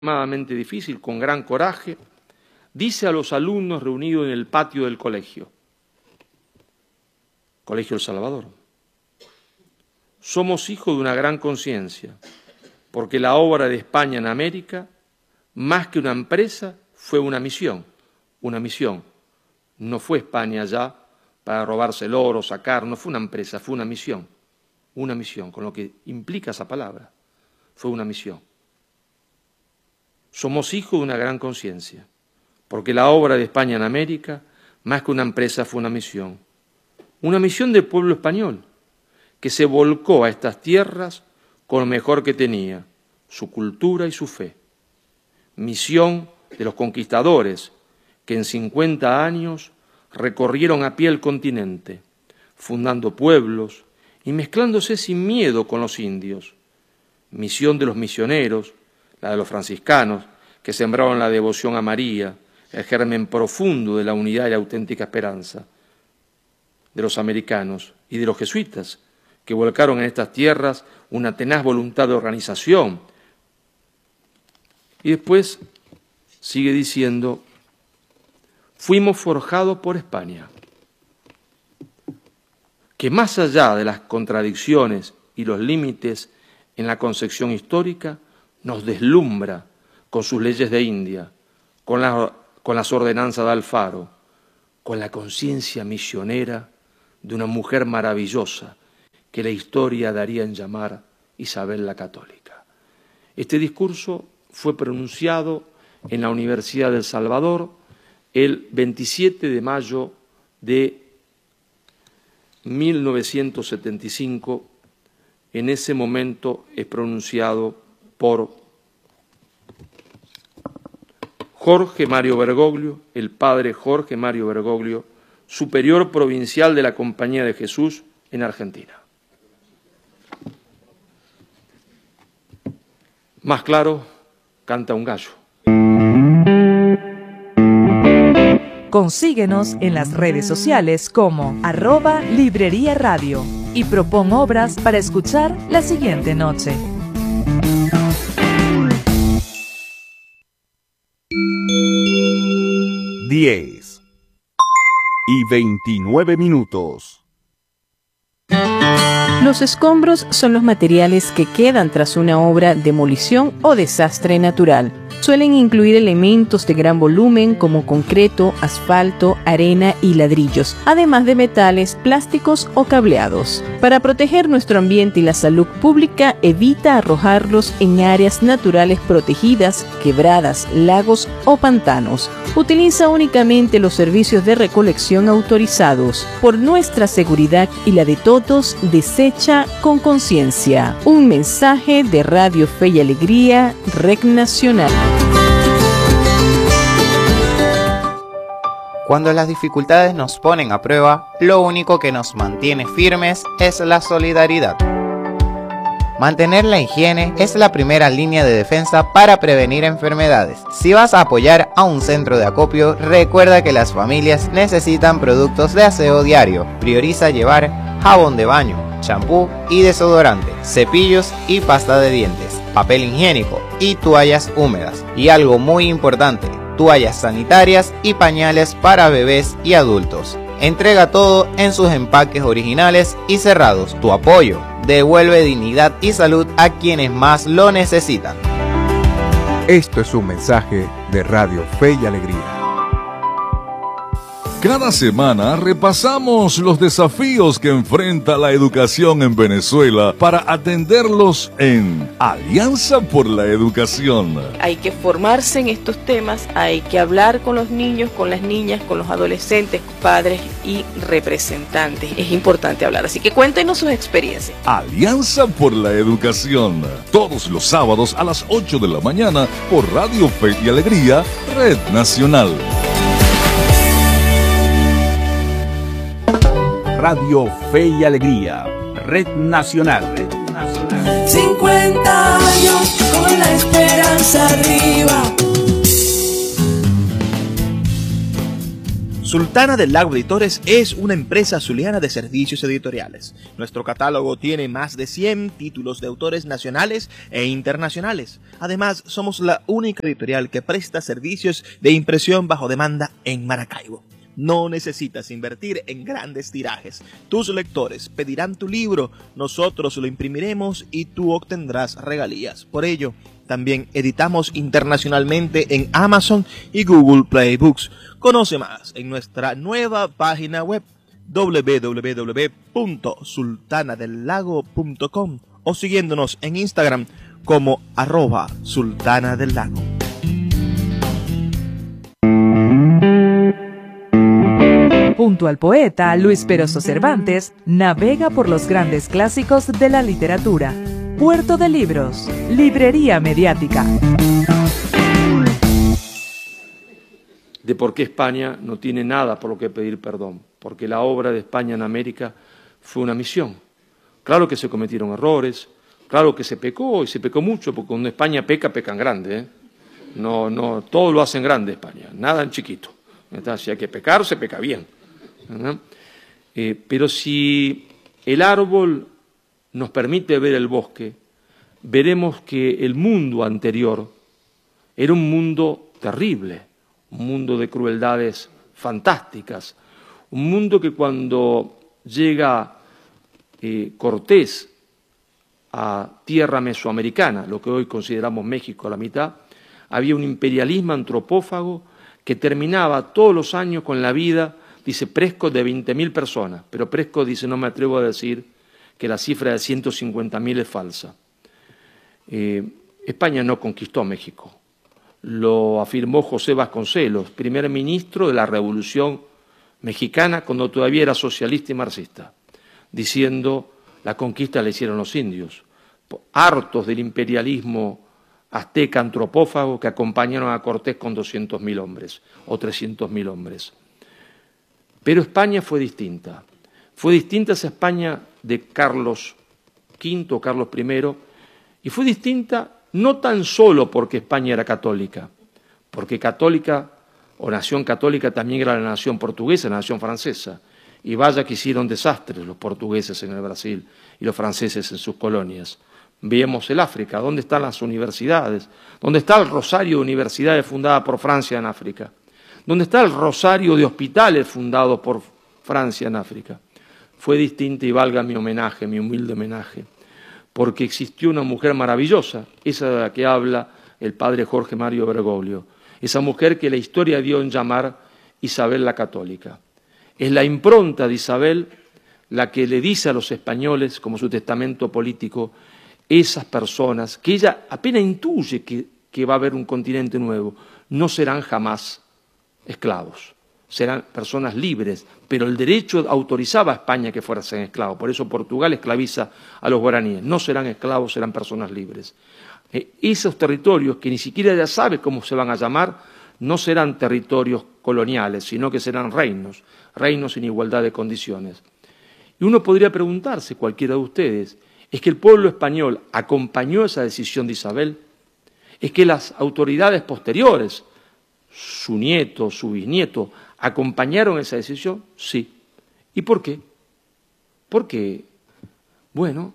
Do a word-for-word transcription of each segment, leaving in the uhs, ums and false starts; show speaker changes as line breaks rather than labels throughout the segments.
extremadamente difícil, con gran coraje, dice a los alumnos reunidos en el patio del colegio, Colegio El Salvador: somos hijos de una gran conciencia, porque la obra de España en América, más que una empresa, fue una misión, una misión. No fue España allá para robarse el oro, sacar, no fue una empresa, fue una misión, una misión, con lo que implica esa palabra, fue una misión. Somos hijos de una gran conciencia, porque la obra de España en América, más que una empresa, fue una misión. Una misión del pueblo español, que se volcó a estas tierras con lo mejor que tenía, su cultura y su fe. Misión de los conquistadores, que en cincuenta años recorrieron a pie el continente, fundando pueblos y mezclándose sin miedo con los indios. Misión de los misioneros, la de los franciscanos, que sembraron la devoción a María, el germen profundo de la unidad y la auténtica esperanza. De los americanos y de los jesuitas, que volcaron en estas tierras una tenaz voluntad de organización. Y después sigue diciendo: fuimos forjados por España, que más allá de las contradicciones y los límites en la concepción histórica, nos deslumbra con sus leyes de India, con, la, con las ordenanzas de Alfaro, con la conciencia misionera de una mujer maravillosa que la historia daría en llamar Isabel la Católica. Este discurso fue pronunciado en la Universidad de El Salvador el veintisiete de mayo de mil novecientos setenta y cinco. En ese momento es pronunciado por Jorge Mario Bergoglio, el padre Jorge Mario Bergoglio, superior provincial de la Compañía de Jesús en Argentina. Más claro, canta un gallo.
Consíguenos en las redes sociales como arroba Librería Radio y propon obras para escuchar la siguiente noche.
diez y veintinueve minutos.
Los escombros son los materiales que quedan tras una obra, demolición o desastre natural. Suelen incluir elementos de gran volumen como concreto, asfalto, arena y ladrillos, además de metales, plásticos o cableados. Para proteger nuestro ambiente y la salud pública, evita arrojarlos en áreas naturales protegidas, quebradas, lagos o pantanos. Utiliza únicamente los servicios de recolección autorizados. Por nuestra seguridad y la de todos, desecha con conciencia. Un mensaje de Radio Fe y Alegría, Red Nacional.
Cuando las dificultades nos ponen a prueba, lo único que nos mantiene firmes es la solidaridad. Mantener la higiene es la primera línea de defensa para prevenir enfermedades. Si vas a apoyar a un centro de acopio, recuerda que las familias necesitan productos de aseo diario. Prioriza llevar jabón de baño, champú y desodorante, cepillos y pasta de dientes, papel higiénico y toallas húmedas. Y algo muy importante, toallas sanitarias y pañales para bebés y adultos. Entrega todo en sus empaques originales y cerrados. Tu apoyo devuelve dignidad y salud a quienes más lo necesitan.
Esto es un mensaje de Radio Fe y Alegría.
Cada semana repasamos los desafíos que enfrenta la educación en Venezuela para atenderlos en Alianza por la Educación.
Hay que formarse en estos temas, hay que hablar con los niños, con las niñas, con los adolescentes, padres y representantes. Es importante hablar, así que cuéntenos sus experiencias.
Alianza por la Educación, todos los sábados a las ocho de la mañana por Radio Fe y Alegría, Red Nacional.
Radio Fe y Alegría, Red Nacional. Red Nacional.
cincuenta años con la esperanza arriba.
Sultana del Lago Editores es una empresa zuliana de servicios editoriales. Nuestro catálogo tiene más de cien títulos de autores nacionales e internacionales. Además, somos la única editorial que presta servicios de impresión bajo demanda en Maracaibo. No necesitas invertir en grandes tirajes. Tus lectores pedirán tu libro, nosotros lo imprimiremos y tú obtendrás regalías. Por ello, también editamos internacionalmente en Amazon y Google Play Books. Conoce más en nuestra nueva página web doble u doble u doble u punto sultana del lago punto com o siguiéndonos en Instagram como arroba sultana del lago.
Junto al poeta Luis Peroso Cervantes, navega por los grandes clásicos de la literatura. Puerto de Libros, Librería Mediática.
De por qué España no tiene nada por lo que pedir perdón, porque la obra de España en América fue una misión. Claro que se cometieron errores, claro que se pecó y se pecó mucho, porque cuando España peca, pecan grande, ¿eh? No, no, todo lo hacen grande España, nada en chiquito. Si hay que pecar, se peca bien. ¿No? Eh, pero si el árbol nos permite ver el bosque, veremos que el mundo anterior era un mundo terrible, un mundo de crueldades fantásticas, un mundo que cuando llega eh, Cortés a tierra mesoamericana, lo que hoy consideramos México a la mitad, había un imperialismo antropófago que terminaba todos los años con la vida, dice Prescott, de veinte mil personas, pero Prescott dice, no me atrevo a decir que la cifra de ciento cincuenta mil es falsa. Eh, España no conquistó México, lo afirmó José Vasconcelos, primer ministro de la Revolución Mexicana, cuando todavía era socialista y marxista, diciendo, la conquista la hicieron los indios, hartos del imperialismo azteca antropófago que acompañaron a Cortés con doscientos mil hombres o trescientos mil hombres. Pero España fue distinta. Fue distinta esa España de Carlos quinto o Carlos primero, y fue distinta no tan solo porque España era católica, porque católica o nación católica también era la nación portuguesa, la nación francesa, y vaya que hicieron desastres los portugueses en el Brasil y los franceses en sus colonias. Veamos el África, ¿dónde están las universidades? ¿Dónde está el rosario de universidades fundada por Francia en África? ¿Dónde está el rosario de hospitales fundados por Francia en África? Fue distinta y valga mi homenaje, mi humilde homenaje, porque existió una mujer maravillosa, esa de la que habla el padre Jorge Mario Bergoglio, esa mujer que la historia dio en llamar Isabel la Católica. Es la impronta de Isabel la que le dice a los españoles, como su testamento político, esas personas que ella apenas intuye que, que va a haber un continente nuevo, no serán jamás esclavos, serán personas libres, pero el derecho autorizaba a España que fueran esclavos, por eso Portugal esclaviza a los guaraníes, no serán esclavos, serán personas libres. Eh, esos territorios, que ni siquiera ya sabe cómo se van a llamar, no serán territorios coloniales, sino que serán reinos, reinos en igualdad de condiciones. Y uno podría preguntarse, cualquiera de ustedes, ¿es que el pueblo español acompañó esa decisión de Isabel? ¿Es que las autoridades posteriores, su nieto, su bisnieto, acompañaron esa decisión? Sí. ¿Y por qué? ¿Por qué? Bueno,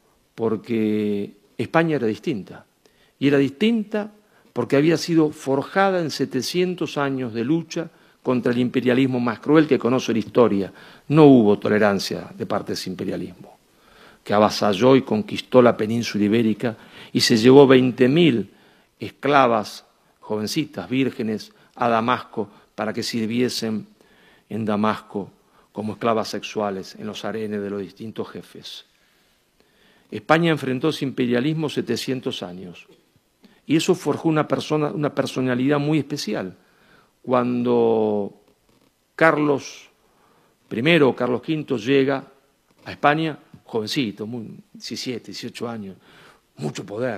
porque España era distinta. Y era distinta porque había sido forjada en setecientos años de lucha contra el imperialismo más cruel que conoce la historia. No hubo tolerancia de parte de ese imperialismo, que avasalló y conquistó la península ibérica y se llevó veinte mil esclavas, jovencitas, vírgenes, a Damasco para que sirviesen en Damasco como esclavas sexuales en los harenes de los distintos jefes. España enfrentó ese imperialismo setecientos años y eso forjó una, persona, una personalidad muy especial. Cuando Carlos primero o Carlos quinto llega a España, jovencito, muy, diecisiete, dieciocho años, mucho poder.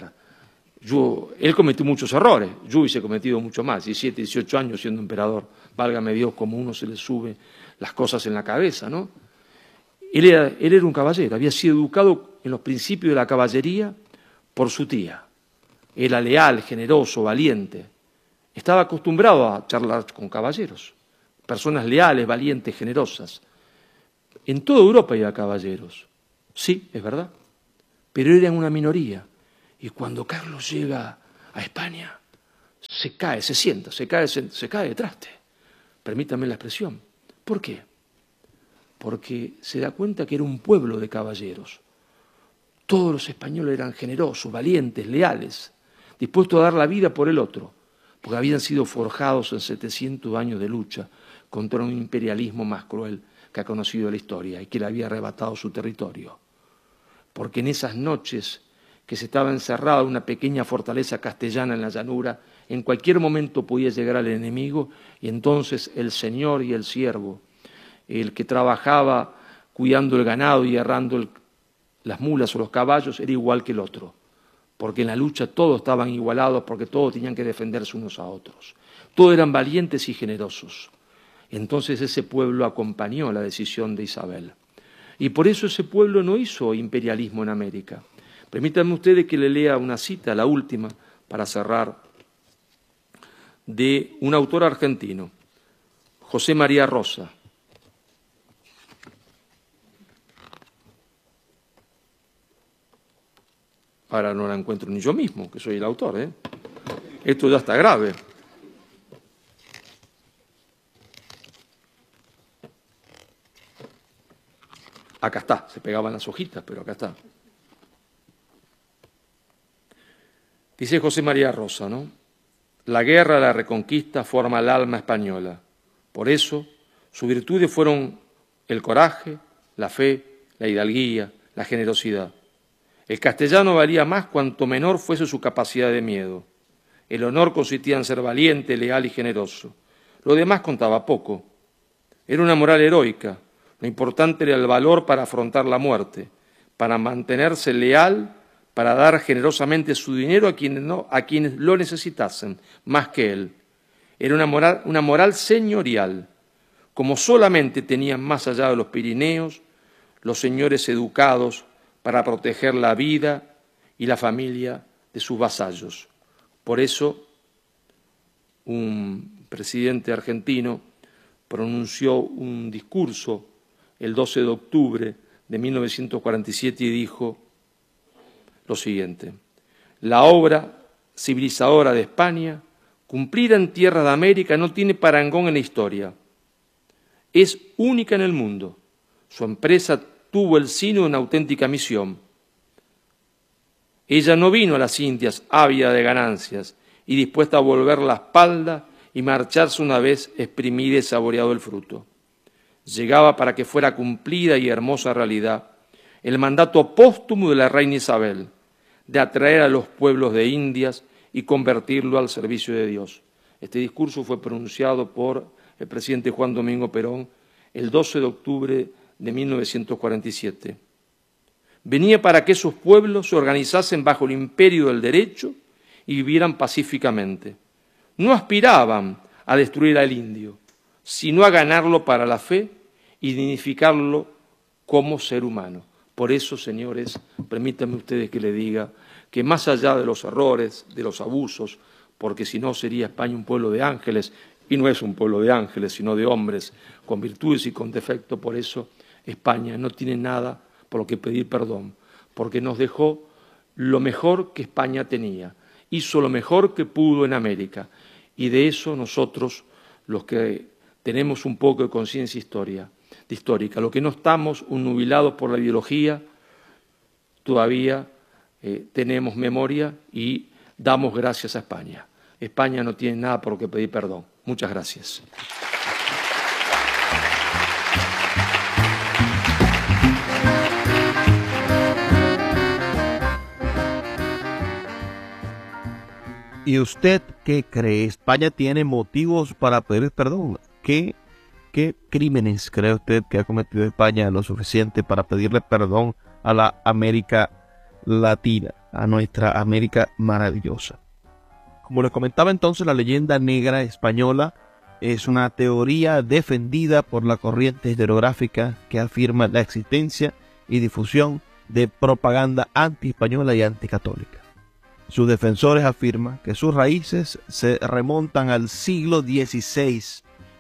Yo, él cometió muchos errores, yo hubiese cometido mucho más, diecisiete, dieciocho años siendo emperador, válgame Dios, como uno se le sube las cosas en la cabeza, ¿no? Él era, él era un caballero, había sido educado en los principios de la caballería por su tía, era leal, generoso, valiente, estaba acostumbrado a charlar con caballeros, personas leales, valientes, generosas. En toda Europa había caballeros, sí, es verdad, pero eran una minoría. Y cuando Carlos llega a España, se cae, se sienta, se cae, se, se cae de traste. Permítanme la expresión. ¿Por qué? Porque se da cuenta que era un pueblo de caballeros. Todos los españoles eran generosos, valientes, leales, dispuestos a dar la vida por el otro, porque habían sido forjados en setecientos años de lucha contra un imperialismo más cruel que ha conocido la historia y que le había arrebatado su territorio. Porque en esas noches que se estaba encerrada una pequeña fortaleza castellana en la llanura, en cualquier momento podía llegar al enemigo y entonces el señor y el siervo, el que trabajaba cuidando el ganado y arrando el, las mulas o los caballos, era igual que el otro, porque en la lucha todos estaban igualados, porque todos tenían que defenderse unos a otros. Todos eran valientes y generosos. Entonces ese pueblo acompañó la decisión de Isabel. Y por eso ese pueblo no hizo imperialismo en América. Permítanme ustedes que le lea una cita, la última, para cerrar, de un autor argentino, José María Rosa. Ahora no la encuentro ni yo mismo, que soy el autor, ¿eh? Esto ya está grave. Acá está, se pegaban las hojitas, pero acá está. Dice José María Rosa, ¿no? La guerra, la reconquista forma el alma española. Por eso, sus virtudes fueron el coraje, la fe, la hidalguía, la generosidad. El castellano valía más cuanto menor fuese su capacidad de miedo. El honor consistía en ser valiente, leal y generoso. Lo demás contaba poco. Era una moral heroica. Lo importante era el valor para afrontar la muerte, para mantenerse leal, para dar generosamente su dinero a quienes, no, a quienes lo necesitasen, más que él. Era una moral, una moral señorial. Como solamente tenían más allá de los Pirineos los señores educados para proteger la vida y la familia de sus vasallos. Por eso, un presidente argentino pronunció un discurso el doce de octubre de mil novecientos cuarenta y siete y dijo lo siguiente: la obra civilizadora de España, cumplida en tierra de América, no tiene parangón en la historia. Es única en el mundo. Su empresa tuvo el sino de una auténtica misión. Ella no vino a las Indias ávida de ganancias y dispuesta a volver la espalda y marcharse una vez exprimida y saboreado el fruto. Llegaba para que fuera cumplida y hermosa realidad el mandato póstumo de la reina Isabel, de atraer a los pueblos de Indias y convertirlo al servicio de Dios. Este discurso fue pronunciado por el presidente Juan Domingo Perón el doce de octubre de mil novecientos cuarenta y siete. Venía para que esos pueblos se organizasen bajo el imperio del derecho y vivieran pacíficamente. No aspiraban a destruir al indio, sino a ganarlo para la fe y dignificarlo como ser humano. Por eso, señores, permítanme ustedes que le diga que más allá de los errores, de los abusos, porque si no sería España un pueblo de ángeles, y no es un pueblo de ángeles, sino de hombres con virtudes y con defectos. Por eso España no tiene nada por lo que pedir perdón, porque nos dejó lo mejor que España tenía, hizo lo mejor que pudo en América, y de eso nosotros, los que tenemos un poco de conciencia historia, de histórica, los que no estamos nubilados por la ideología, todavía eh, tenemos memoria y damos gracias a España. España no tiene nada por lo que pedir perdón. Muchas gracias.
¿Y usted qué cree? ¿España tiene motivos para pedir perdón? ¿Qué, qué crímenes cree usted que ha cometido España lo suficiente para pedirle perdón a la América Latina, a nuestra América maravillosa? Como les comentaba entonces, la leyenda negra española es una teoría defendida por la corriente historiográfica que afirma la existencia y difusión de propaganda anti-española y anticatólica. Sus defensores afirman que sus raíces se remontan al siglo dieciséis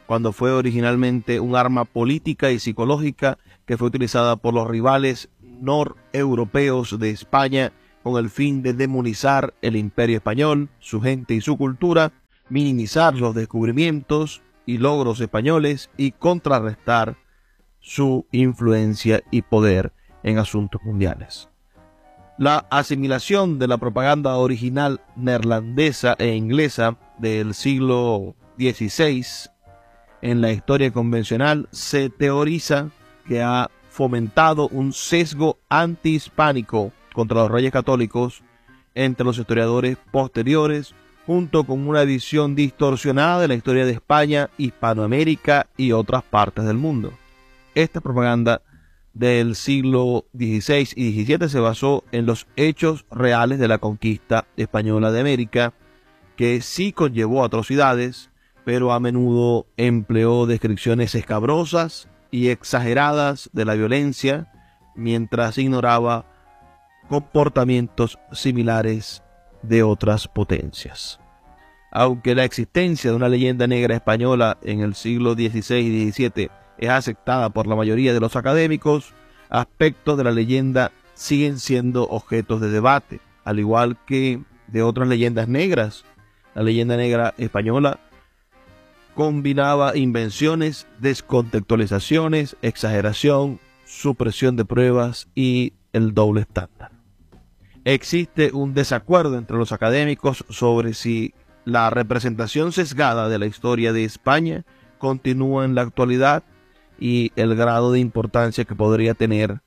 cuando fue originalmente un arma política y psicológica que fue utilizada por los rivales noreuropeos de España con el fin de demonizar el imperio español, su gente y su cultura, minimizar los descubrimientos y logros españoles y contrarrestar su influencia y poder en asuntos mundiales. La asimilación de la propaganda original neerlandesa e inglesa del siglo dieciséis en la historia convencional se teoriza que ha fomentado un sesgo antihispánico contra los reyes católicos entre los historiadores posteriores, junto con una visión distorsionada de la historia de España, Hispanoamérica y otras partes del mundo. Esta propaganda del siglo dieciséis y diecisiete se basó en los hechos reales de la conquista española de América, que sí conllevó atrocidades, pero a menudo empleó descripciones escabrosas y exageradas de la violencia, mientras ignoraba comportamientos similares de otras potencias. Aunque la existencia de una leyenda negra española en el siglo dieciséis y diecisiete es aceptada por la mayoría de los académicos, aspectos de la leyenda siguen siendo objetos de debate, al igual que de otras leyendas negras. La leyenda negra española combinaba invenciones, descontextualizaciones, exageración, supresión de pruebas y el doble estándar. Existe un desacuerdo entre los académicos sobre si la representación sesgada de la historia de España continúa en la actualidad y el grado de importancia que podría tener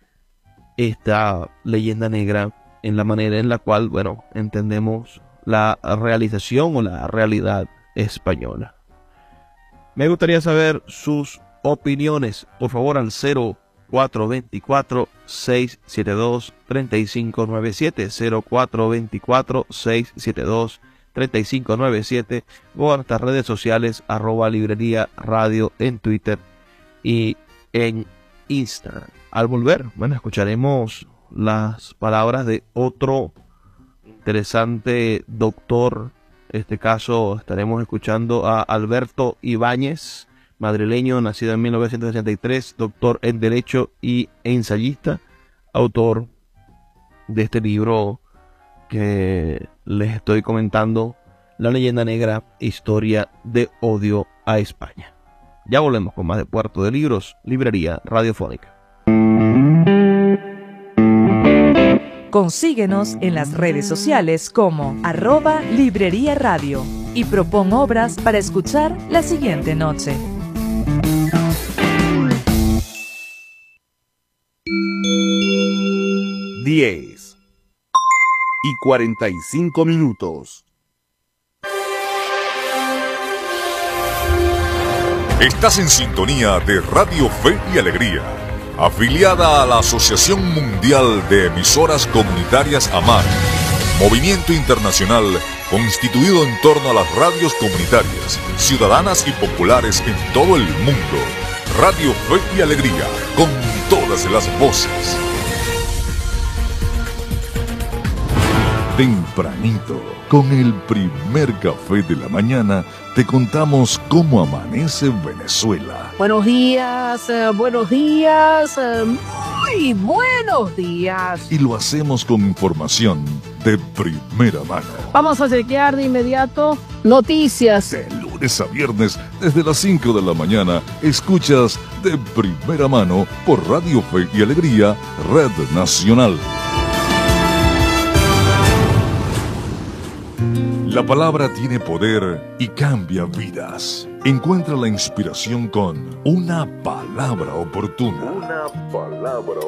esta leyenda negra en la manera en la cual, bueno, entendemos la realización o la realidad española. Me gustaría saber sus opiniones, por favor, al cero cuatro dos cuatro, seis siete dos, tres cinco nueve siete, cero cuatro dos cuatro, seis siete dos, tres cinco nueve siete o a nuestras redes sociales, arroba librería radio en Twitter y en Instagram. Al volver, bueno, escucharemos las palabras de otro interesante doctor. En este caso estaremos escuchando a Alberto Ibáñez, madrileño, nacido en mil novecientos sesenta y tres, doctor en Derecho y ensayista, autor de este libro que les estoy comentando, La leyenda negra, historia de odio a España. Ya volvemos con más de Puerto de Libros, Librería Radiofónica.
Consíguenos en las redes sociales como arroba Librería Radio y propon obras para escuchar la siguiente noche.
diez y cuarenta y cinco minutos.
Estás en sintonía de Radio Fe y Alegría, afiliada a la Asociación Mundial de Emisoras Comunitarias AMAR, movimiento internacional constituido en torno a las radios comunitarias, ciudadanas y populares en todo el mundo. Radio Fe y Alegría, con todas las voces. Tempranito, con el primer café de la mañana, te contamos cómo amanece Venezuela.
Buenos días, eh, buenos días, eh, muy buenos días.
Y lo hacemos con información de primera mano.
Vamos a chequear de inmediato noticias.
De lunes a viernes, desde las cinco de la mañana, escuchas de primera mano por Radio Fe y Alegría, Red Nacional. La palabra tiene poder y cambia vidas. Encuentra la inspiración con una palabra oportuna. Una palabra